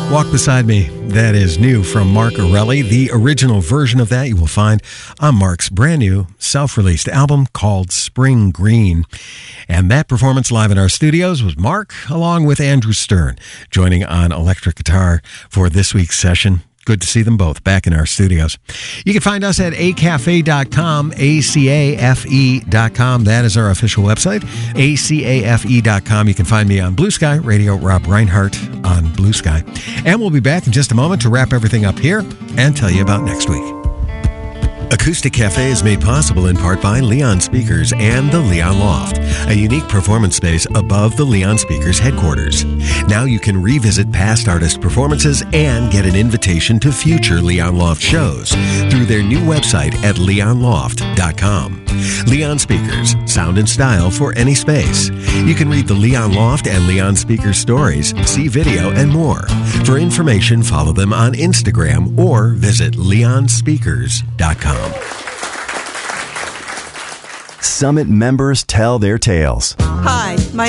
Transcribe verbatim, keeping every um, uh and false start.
Walk Beside Me. That is new from Mark Orelli. The original version of that you will find on Mark's brand new self-released album called Spring Green. And that performance live in our studios was Mark along with Andrew Stern joining on electric guitar for this week's session. Good to see them both back in our studios. You can find us at a cafe dot com, A C A F E dot com. That is our official website, A C A F E dot com. You can find me on Blue Sky Radio, Rob Reinhart on Blue Sky. And we'll be back in just a moment to wrap everything up here and tell you about next week. Acoustic Cafe is made possible in part by Leon Speakers and the Leon Loft, a unique performance space above the Leon Speakers headquarters. Now you can revisit past artist performances and get an invitation to future Leon Loft shows through their new website at leon loft dot com. Leon Speakers, sound and style for any space. You can read the Leon Loft and Leon Speakers stories, see video, and more. For information, follow them on Instagram or visit leon speakers dot com. Summit members tell their tales. Hi, my